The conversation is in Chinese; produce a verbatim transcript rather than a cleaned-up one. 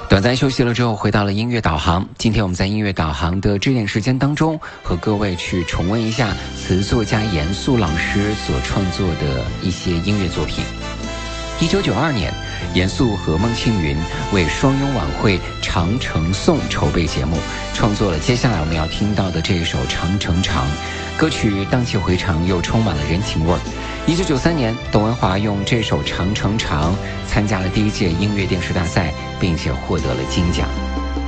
短暂休息了之后，回到了音乐导航。今天我们在音乐导航的这点时间当中，和各位去重温一下词作家严肃老师所创作的一些音乐作品。一九九二年，严肃和孟庆云为双拥晚会《长城颂》筹备节目，创作了接下来我们要听到的这一首《长城长》。歌曲荡气回肠，又充满了人情味儿。一九九三年，董文华用这首《长城长》参加了第一届音乐电视大赛，并且获得了金奖。